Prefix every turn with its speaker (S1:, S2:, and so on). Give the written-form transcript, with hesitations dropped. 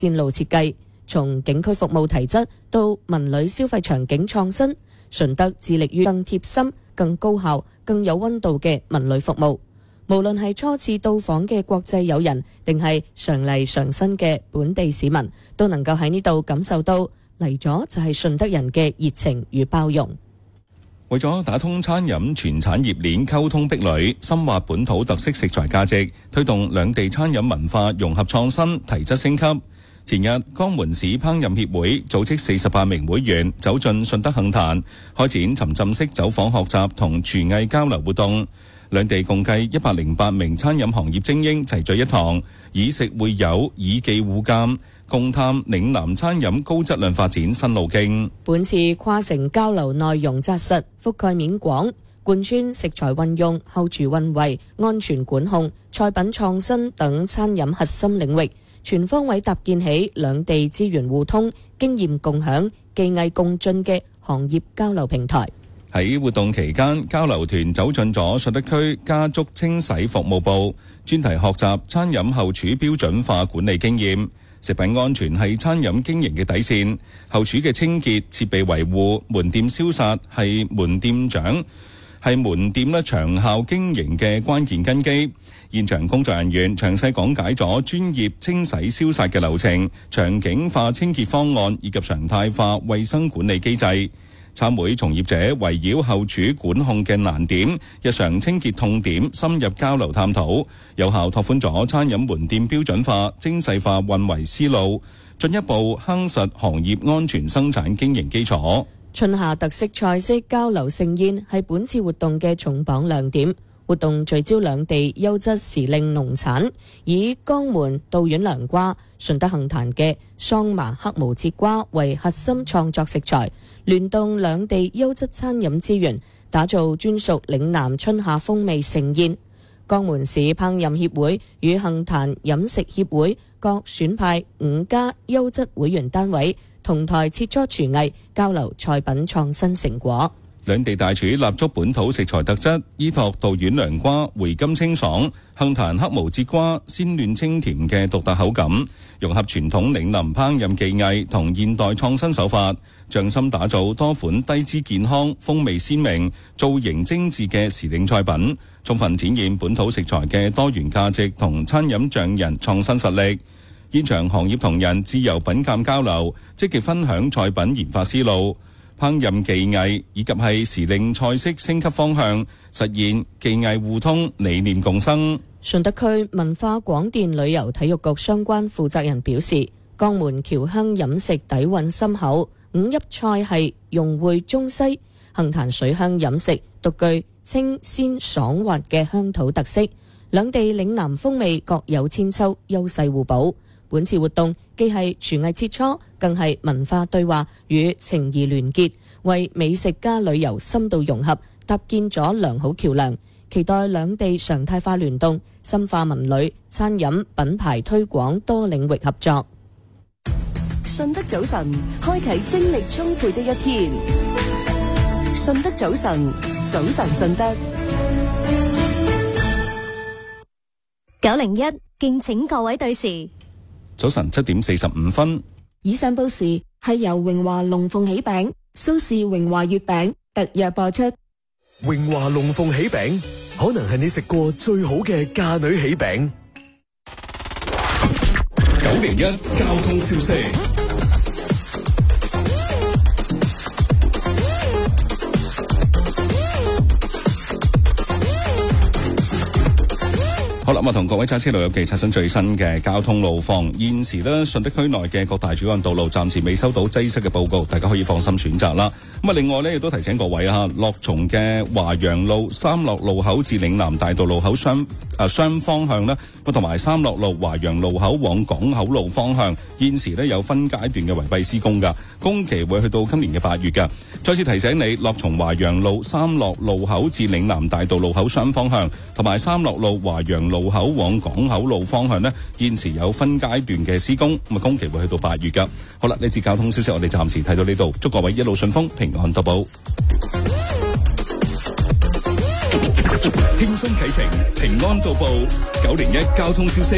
S1: 線路設計，從景區服務提質到文旅消費場景創新，順德致力於更貼心、更高效、更有溫度嘅文旅服務。無論係初次到訪嘅國際友人，定係常嚟常新嘅本地市民，都能夠喺呢度感受到嚟咗就係順德人嘅熱情與包容。
S2: 為咗打通餐飲全產業鏈溝通壁壘，深化本土特色食材價值，推動兩地餐飲文化融合創新、提質升級。前日，江門市烹飪協會組織48名會員走進順德杏壇，開展沉浸式走訪學習同廚藝交流活動。兩地共計108名餐飲行業精英齊聚一堂，以食會友，以技互鑑，共探嶺南餐飲高質量發展新路徑。
S1: 本次跨城交流內容紮實，覆蓋面廣，貫穿食材運用、後廚運維、安全管控、菜品創新等餐飲核心領域，全方位搭建起兩地資源互通、經驗共享、技藝共進嘅行業交流平台。
S2: 喺活動期間，交流團走進咗順德區家築清洗服務部，專題學習餐飲後廚標準化管理經驗。食品安全係餐飲經營嘅底線，後廚嘅清潔、設備維護、門店消殺係門店長長效經營嘅關鍵根基。現場工作人員詳細講解咗專業清洗消殺嘅流程、場景化清潔方案以及常態化衛生管理機制。餐會從業者圍繞後廚管控嘅難點、日常清潔痛點深入交流探討，有效拓寬咗餐飲門店標準化、精細化運維思路，進一步夯實行業安全生產經營基礎。
S1: 春夏特色菜式交流盛宴係本次活動嘅重磅亮點。活動聚焦兩地優質時令農產，以江門道遠涼瓜、順德杏壇嘅桑麻黑毛節瓜為核心創作食材，聯動兩地優質餐飲資源，打造專屬嶺南春夏風味盛宴。江門市烹飪協會與杏壇飲食協會各選派5家優質會員單位，同台切磋廚藝，交流菜品創新成果。
S2: 兩地大廚立足本土食材特質，依託道遠涼瓜回甘清爽、杏壇黑毛節瓜鮮嫩清甜嘅獨特口感，融合傳統嶺南烹飪技藝同現代創新手法，匠心打造多款低脂健康、風味鮮明、造型精緻嘅時令菜品，充分展現本土食材嘅多元價值同餐飲匠人創新實力。現場行業同仁自由品鑑交流，積極分享菜品研發思路、烹飪技藝以及係時令菜式升級方向，實現技藝互通、理念共生。
S1: 順德區文化廣電旅遊體育局相關負責人表示，江門僑鄉飲食底蘊深厚，5邑菜系融匯中西，杏壇水鄉飲食獨具清鮮爽滑嘅鄉土特色，兩地嶺南風味各有千秋，優勢互補。本次活動既係廚藝切磋，更係文化對話與情誼聯結，為美食加旅遊深度融合搭建咗良好橋樑。期待兩地常態化聯動，深化文旅、餐飲、品牌推廣多領域合作。
S3: 順德早晨，開啟精力充沛的一天。順德早晨，早晨順德。
S4: 901，敬請各位對時。
S2: 早晨7點45分。
S5: 以上報時係由榮華龍鳳喜餅、蘇氏榮華月餅特約播出。
S6: 榮華龍鳳喜餅可能係你食過最好嘅嫁女喜餅。
S2: 901交通消息。好啦，同各位揸車路友記刷新最新嘅交通路況。現時呢，順德區內嘅各大主幹道路暫時未收到擠塞嘅報告，大家可以放心選擇啦。另外呢，亦都提醒各位樂從嘅華陽路三樂路口至嶺南大道路口雙方向啦，同埋三樂路華陽路口往港口路方向，現時呢有分階段嘅圍蔽施工噶，工期會去到今年嘅8月噶。再次提醒你，樂從華陽路三樂路口至嶺南大道路口雙方向，同埋三樂路華陽路口往港口路方向呢，現時有分階段嘅施工，工期會去到8月噶。好啦，呢節交通消息我哋暫時睇到呢度，祝各位一路順風，平安到寶。輕鬆啟程，平安到步。901交通消息。